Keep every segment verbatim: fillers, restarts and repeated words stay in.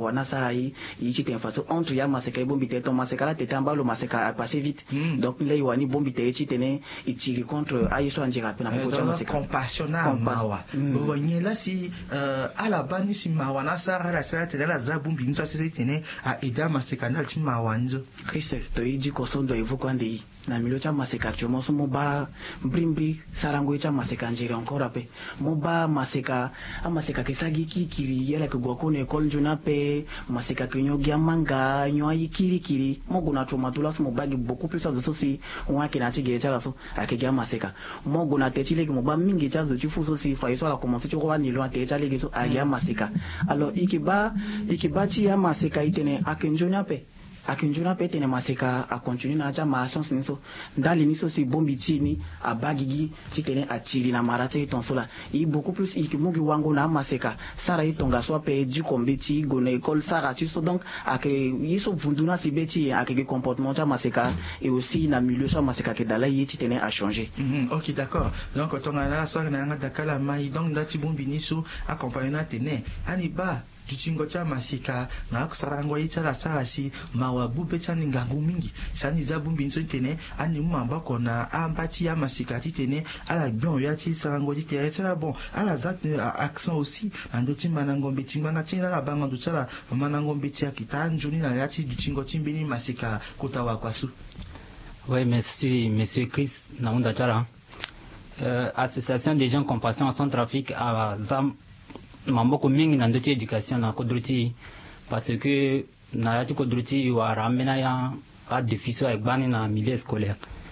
wana sa yi yi chite faso entre ya maseka bombi te to maseka la tete ambalo maseka a passé vite mm. donc là wani bombi te chite ne itiri contre ayiso anjira pe na ko cha maseka compassionnel mawa bo nye la si à la bani si mawa na sa la sa tete la za bombi nso se tene a eda maseka na ti mawa nzo Christ to yi ko sondo evuko ande na milio cha maseka chomo so moba brimbri sarango cha maseka njira encore ape moba maseka a maseka kesagi kikiri yela ko goko ne kol juna pe maseka kenyo gya manga nyo ayi kiri kiri mogo na choma tula so mobagi beaucoup plus de sosi on a kina chige cha so akegya maseka mogo na techile ki moba mingi cha zo chifu so si fa iso la commencer choko wa ni lo ate cha legi so agya maseka alors ikiba ikiba chi ya maseka itene akenjonya pe akinjuna pe tene maseka a continue na cha ma chance niso ndali niso si bombi tini a bagigi chitene a tiri na marache itonsola i beaucoup plus ikimugi wango na maseka sara itonga so pe du kombeti go na école sara tu so donc ake yiso vunduna si beti ake comportement cha maseka et aussi na milieu so maseka ke dala yi chitene a changer. Mm -hmm. OK, d'accord. Donc tonga na so na ngata kala mai donc ndati bombi niso accompagner na tene aniba tuchingo cha masika na kusarango itala sarasi mawa bube cha ningangu mingi sani za bumbi nso tene ani mamba kona ambati ya masika titene ala bion ya ti sarango titere tela bon ala zat accent aussi ando timanango mbeti ngana tena la banga ndutala manango mbeti akitanjuni na yati tuchingo timbini masika kotawa kwasu. Oui, merci monsieur Chris Naunda Tala. Euh, association des gens compassion en Centrafrique à Zam mamboko mingi na ndoti education na kodruti parce que na yati kodruti wa ramena ya a déficit avec bani na milieu scolaire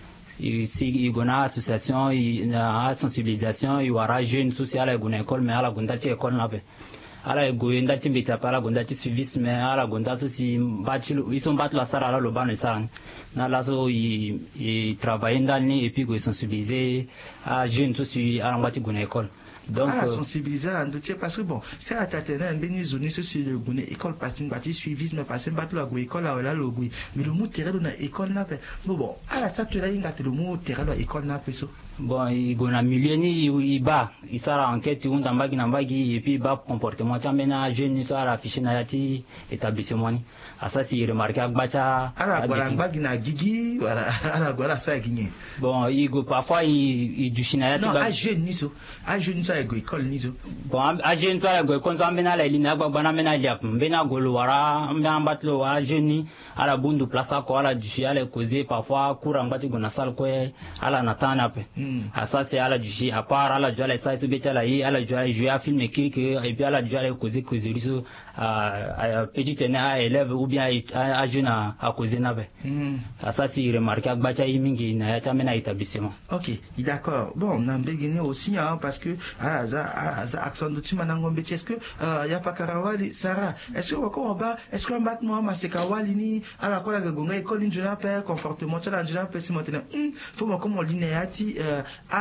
ici igona association na sensibilisation i wara jeune social igona école mais ala gonda ti école na pe ala goyenda ti mbita para gonda ti service mais ala gonda so si bachilo ils sont battu la sara ala lo bana sara na la so i, i travailler ndani et puis go sensibiliser a jeune so si ala ngati gona école. Donc à la sensibiliser à l'endroit parce que bon c'est la tatena en béni zone sur le gune école partie partie suivisme passer battre la go école là le go mais le mot terrain na école na pe bon bon à la ça tu là ingate le mot terrain la école na pe so bon il gona milieu ni il ba il sera enquête on ndambagi ndambagi et puis ba comportement chamena jeune ça la afficher na yati établissement ni à ça c'est remarqué agbacha ala gola ndambagi na gigi voilà ala gola ça gigné bon il go parfois il il du china yati ba jeune ni so a jeune so école nizo bon a jeune so go konzo mbena la lina gba bana mena liap mbena golo wara mbena batlo wa jeune ala bundu plaça ko ala du ala causer parfois cours ngati gona sal ko ala natana pe à ça c'est ala du à part ala du ala ça so beta la yi ala du jouer à film qui que et puis ala du ala causer causer so à petit à élève ou bien à jeune à causer na pe à ça c'est remarqué agbacha yimingi na ya tamena établissement. OK, d'accord. Bon na mbegene aussi hein, parce que ah za za accent de timanango mbeti est-ce que euh, ya pakarawali Sarah est-ce que wako ba est-ce que maintenant masekawali ni ala kola gonga école njuna pe comportement tala njuna pe simotena hum faut mo comme linéati euh,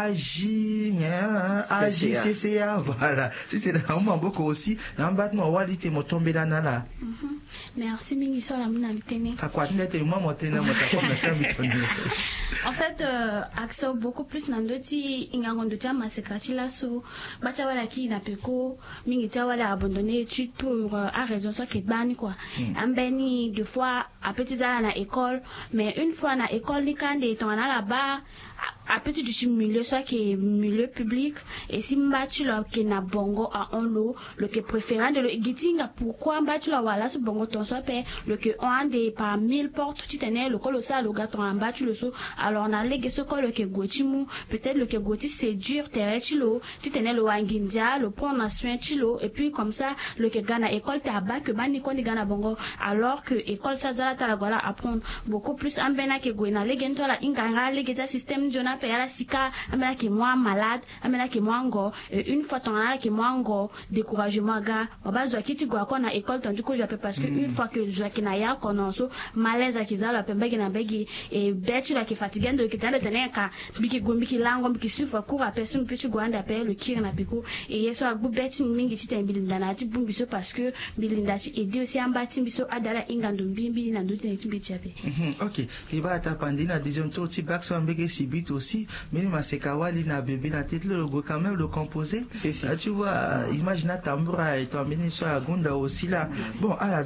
agi nya agi cca voilà si c'est là on beaucoup aussi na maintenant wali te motombe là na merci mingi so la muna vitene akwa tete moi motena motako na sabi tondi en fait euh, accent beaucoup plus na ndoti ingangondo cha masekati la so bacha wala ki na peko mingi cha wala abandonner études pour euh, à raison ça que bani quoi mm. ambeni deux fois à petit à na école mais une fois na école ni kande ton na là-bas à petit du milieu ça qui est milieu public et si mbachi lo ke na bongo a on lo le que préférant de le gitinga pourquoi mbachi lo wala so bongo ton so pe le que on des par mille portes tu tenais le col ça le gâteau en bas tu le so alors on a les ce col le que gotimu peut-être le que goti c'est dur terre chilo tu tenais le wangindia le pont nation chilo et puis comme ça le que gana école ta ba que bani ko ni gana bongo alors que école ça za ta la gola apprendre beaucoup plus ambena que goina les gento la inganga les geta système jona pe ala sika amena ke moi malade amena ke moi ngo une fois ton ala ke moi ngo découragement ga obazo kiti go akona école ton du coup je peux parce que une fois que je kina ya konoso malaise akizala pembegi na begi et betu la ke fatigando ke tande teneka biki gombiki lango biki sufa cours personne petit go anda pe le kir na piko et yeso agbu beti mingi ti tembilinda na ti bumbiso parce que bilinda ti aider aussi ambati biso adala ingando mbimbi na ndote ne timbi tiape. OK, riba ta pandina deuxième tour ti bac so mbege sibit aussi mais masekawali na bébé na tête le go quand même le composer. C'est ça. Tu vois, imagine tambura et toi ministre à Gonda aussi là. Bon, à la